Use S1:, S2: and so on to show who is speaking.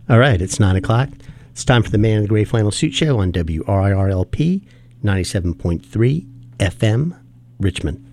S1: All right, it's 9 o'clock. It's time for the Man in the Gray Flannel Suit Show on WRIRLP 97.3 FM, Richmond.